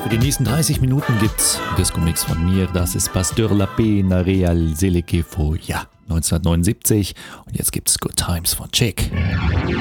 Für die nächsten 30 Minuten gibt's Disco-Mix von mir. Das ist Pasteur La Pena Real Selequefo, ja, 1979. Und jetzt gibt's Good Times von Chick.